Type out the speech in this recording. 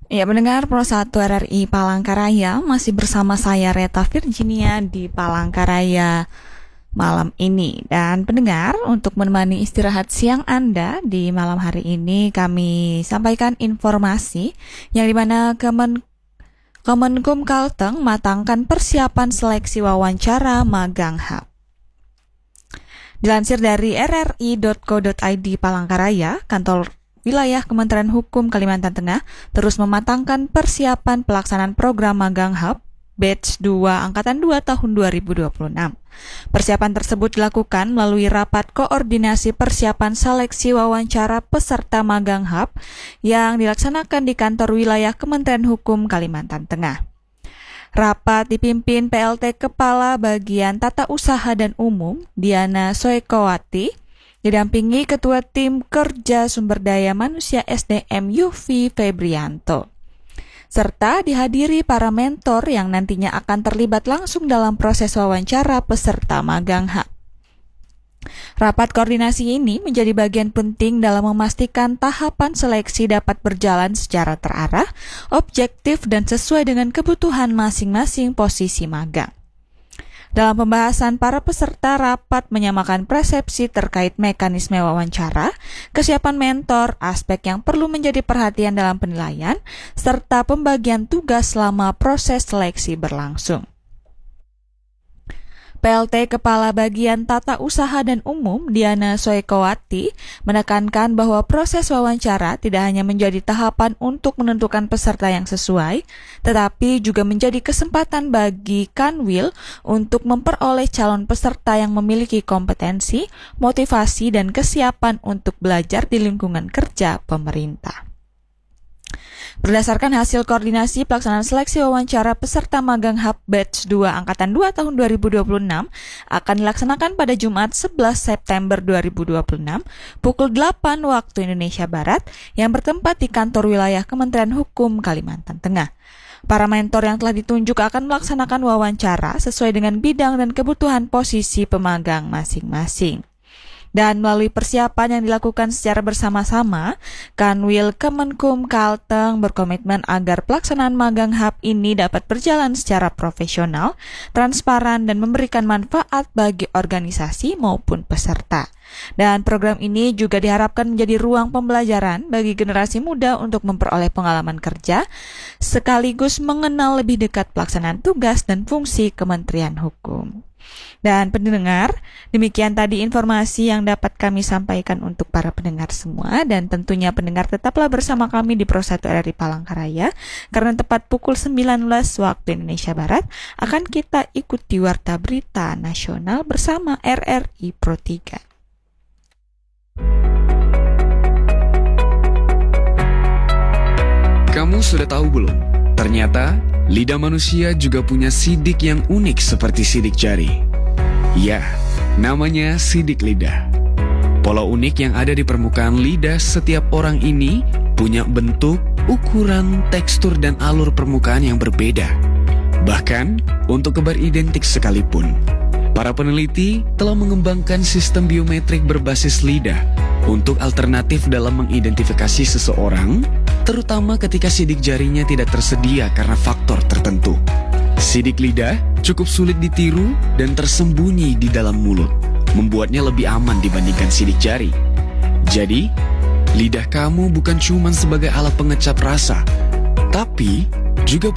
Ya, pendengar Pro 1 RRI Palangkaraya masih bersama saya Reta Virginia di Palangkaraya malam ini. Dan pendengar, untuk menemani istirahat siang Anda di malam hari ini kami sampaikan informasi yang dimana Kemenkum Kalteng matangkan persiapan seleksi wawancara magang hub. Dilansir dari rri.co.id Palangkaraya, kantor Wilayah Kementerian Hukum Kalimantan Tengah terus mematangkan persiapan pelaksanaan program magang hub Batch 2 Angkatan 2 tahun 2026. Persiapan tersebut dilakukan melalui rapat koordinasi persiapan seleksi wawancara peserta magang hub yang dilaksanakan di kantor Wilayah Kementerian Hukum Kalimantan Tengah. Rapat dipimpin PLT Kepala Bagian Tata Usaha dan Umum Diana Soekowati, didampingi Ketua Tim Kerja Sumber Daya Manusia SDM Yufi Febrianto, serta dihadiri para mentor yang nantinya akan terlibat langsung dalam proses wawancara peserta magang hub. Rapat koordinasi ini menjadi bagian penting dalam memastikan tahapan seleksi dapat berjalan secara terarah, objektif, dan sesuai dengan kebutuhan masing-masing posisi magang. Dalam pembahasan, para peserta rapat menyamakan persepsi terkait mekanisme wawancara, kesiapan mentor, aspek yang perlu menjadi perhatian dalam penilaian, serta pembagian tugas selama proses seleksi berlangsung. PLT Kepala Bagian Tata Usaha dan Umum Diana Soekowati menekankan bahwa proses wawancara tidak hanya menjadi tahapan untuk menentukan peserta yang sesuai, tetapi juga menjadi kesempatan bagi Kanwil untuk memperoleh calon peserta yang memiliki kompetensi, motivasi, dan kesiapan untuk belajar di lingkungan kerja pemerintah. Berdasarkan hasil koordinasi pelaksanaan seleksi wawancara peserta magang hub Batch 2 Angkatan 2 tahun 2026 akan dilaksanakan pada Jumat 11 September 2026 pukul 8 waktu Indonesia Barat yang bertempat di kantor wilayah Kementerian Hukum Kalimantan Tengah. Para mentor yang telah ditunjuk akan melaksanakan wawancara sesuai dengan bidang dan kebutuhan posisi pemagang masing-masing. Dan melalui persiapan yang dilakukan secara bersama-sama, Kanwil Kemenkum Kalteng berkomitmen agar pelaksanaan magang hub ini dapat berjalan secara profesional, transparan, dan memberikan manfaat bagi organisasi maupun peserta. Dan program ini juga diharapkan menjadi ruang pembelajaran bagi generasi muda untuk memperoleh pengalaman kerja, sekaligus mengenal lebih dekat pelaksanaan tugas dan fungsi Kementerian Hukum. Dan pendengar, demikian tadi informasi yang dapat kami sampaikan untuk para pendengar semua, dan tentunya pendengar tetaplah bersama kami di Pro 1 RRI Palangkaraya, karena tepat pukul 19 waktu Indonesia Barat akan kita ikuti Warta Berita Nasional bersama RRI Pro 3. Kamu sudah tahu belum? Ternyata lidah manusia juga punya sidik yang unik seperti sidik jari. Ya, namanya sidik lidah. Pola unik yang ada di permukaan lidah setiap orang ini punya bentuk, ukuran, tekstur, dan alur permukaan yang berbeda. Bahkan, untuk kebar identik sekalipun, para peneliti telah mengembangkan sistem biometrik berbasis lidah untuk alternatif dalam mengidentifikasi seseorang, terutama ketika sidik jarinya tidak tersedia karena faktor tertentu. Sidik lidah cukup sulit ditiru dan tersembunyi di dalam mulut, membuatnya lebih aman dibandingkan sidik jari. Jadi, lidah kamu bukan cuma sebagai alat pengecap rasa, tapi juga